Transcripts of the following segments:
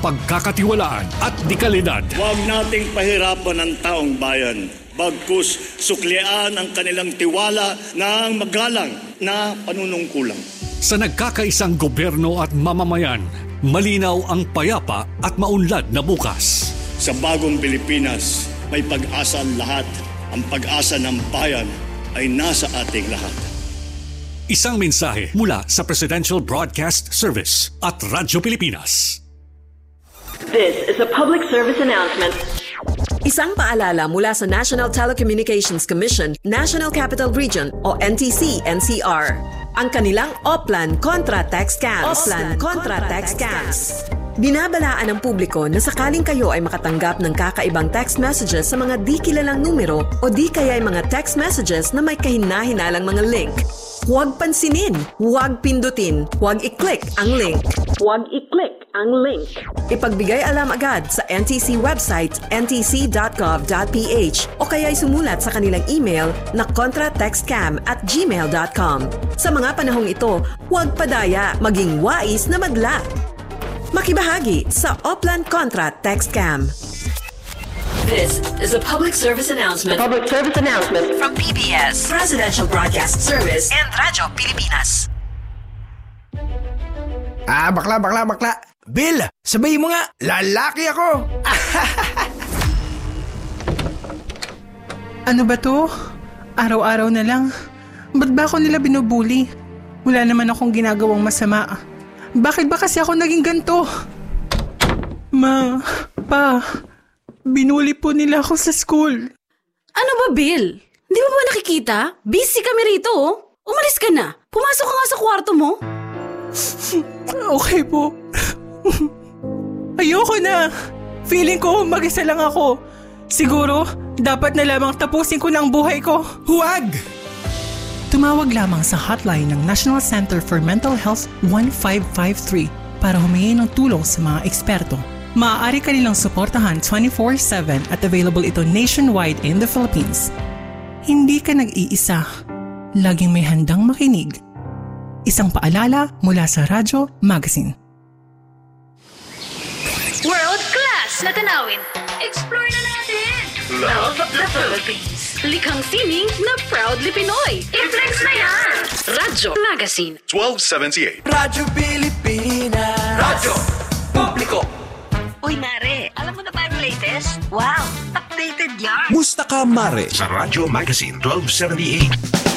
mapagkakatiwalaan at dekalidad. Huwag nating pahirapan ang taong bayan. Bagkus suklian ang kanilang tiwala ng magalang na panunungkulang. Sa nagkakaisang gobyerno at mamamayan, malinaw ang payapa at maunlad na bukas. Sa bagong Pilipinas, may pag-asa ang lahat. Ang pag-asa ng bayan ay nasa ating lahat. Isang mensahe mula sa Presidential Broadcast Service at Radyo Pilipinas. This is a public service announcement. Isang paalala mula sa National Telecommunications Commission, National Capital Region o NTC-NCR. Ang kanilang Oplan Contra Text Scams. Binabalaan ng publiko na sakaling kayo ay makatanggap ng kakaibang text messages sa mga di kilalang numero o di kaya ay mga text messages na may kahina-hinalang mga link. Huwag pansinin, huwag pindutin, huwag i-click ang link. Ipagbigay alam agad sa NTC website ntc.gov.ph o kaya'y sumulat sa kanilang email na contratextcam@gmail.com. Sa mga panahong ito, huwag padaya, maging wais na madla. Makibahagi sa Oplan Contra Text Scam. This is a public service announcement. From PBS, Presidential Broadcast Service, and Radyo Pilipinas. Bakla. Bill, sabihin mo nga, lalaki ako. Ano ba to? Araw-araw na lang. Ba't ba ako nila binubuli? Wala naman akong ginagawang masama. Bakit ba kasi ako naging ganito? Ma, pa, binuli po nila ako sa school. Ano ba, Bill? Hindi mo ba nakikita? Busy kami rito, oh. Umalis ka na. Pumasok ka nga sa kwarto mo. Okay po. Ayoko na. Feeling ko mag-isa lang ako. Siguro, dapat na lamang tapusin ko ng buhay ko. Huwag! Tumawag lamang sa hotline ng National Center for Mental Health 1553 para humingi ng tulong sa mga eksperto. Maaari ka nilang suportahan 24/7 at available ito nationwide in the Philippines. Hindi ka nag-iisa. Laging may handang makinig. Isang paalala mula sa Radyo Magazine. World class na tanawin. Explore na natin. Love the Philippines. Likhang sining na proudly Pinoy. I-flex na yan. Radyo Magazine 1278. Radyo Pilipinas. Radyo Publiko. Uy, Mare, alam mo na ba yung latest? Wow, updated yan. Musta ka, Mare? Sa Radyo Magazine 1278.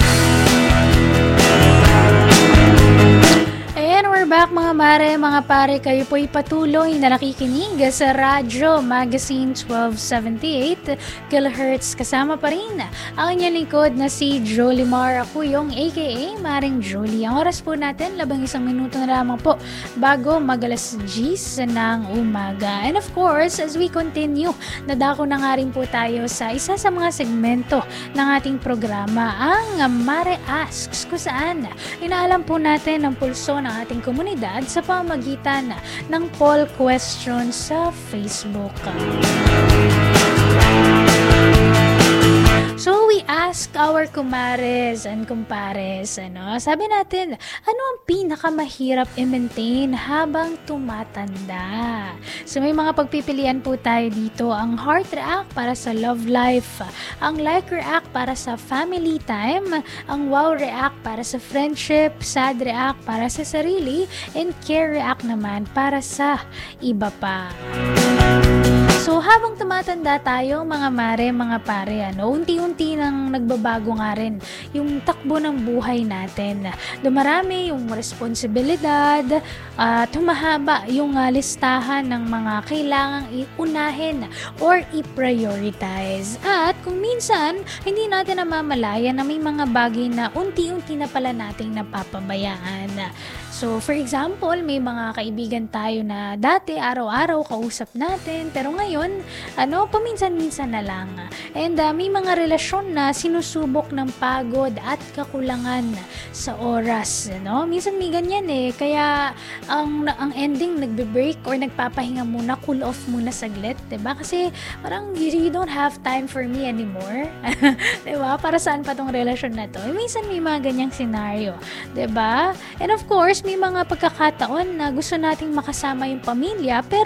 And we're back mga mare, mga pare, kayo po'y patuloy na nakikinig sa Radyo Magazine 1278 kHz. Kasama pa rin ang inyong lingkod na si Jolie Mar, ako yung aka Maring Jolie. Ang oras po natin, 11 minuto na lamang po bago mag-alas 10 ng umaga. And of course, as we continue, nadako na nga rin po tayo sa isa sa mga segmento ng ating programa, ang Mare Asks, kung saan inaalam po natin ang pulso ng ating komunidad sa pamamagitan ng poll question sa Facebook. So we ask our kumares and kumpares, sabi natin, ano ang pinakamahirap i-maintain habang tumatanda? So may mga pagpipilian po tayo dito, ang heart react para sa love life, ang like react para sa family time, ang wow react para sa friendship, sad react para sa sarili, and care react naman para sa iba pa. So, habang tumatanda tayo, mga mare, mga pare, unti-unti nang nagbabago nga rin yung takbo ng buhay natin. Dumarami yung responsibilidad, tumahaba yung listahan ng mga kailangang iunahin or i-prioritize. At kung minsan, hindi natin namamalayan na may mga bagay na unti-unti na pala nating napapabayaan. So, for example, may mga kaibigan tayo na dati araw-araw kausap natin, pero ngayon, paminsan-minsan na lang. And may mga relasyon na sinusubok ng pagod at kakulangan sa oras. Minsan may ganyan kaya ang ending nagbe-break or nagpapahinga muna, cool off muna saglit, 'di ba? Kasi parang you don't have time for me anymore. 'Di ba? Para saan pa tong relasyon na to? Minsan may mga ganyang scenario, 'di ba? And of course, may mga pagkakataon na gusto nating makasama yung pamilya, pero